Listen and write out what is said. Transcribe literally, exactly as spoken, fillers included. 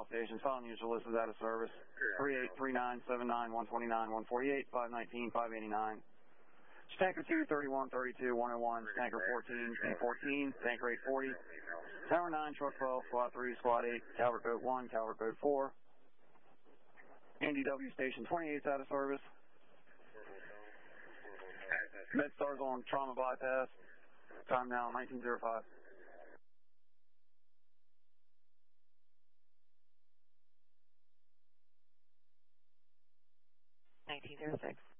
all stations. Final usual list is out of service. three eight three nine seven nine one two nine one forty-eight five nineteen five eighty-nine. Tanker two thirty-one thirty-two one oh one. Tanker fourteen fourteen. Tanker eight forty. Tower nine, truck twelve, squad three, squad eight, Calvert boat one, Calvert boat four. N D W station twenty-eight is out of service. MedStar's on trauma bypass. Time now nineteen oh five. nineteen oh six.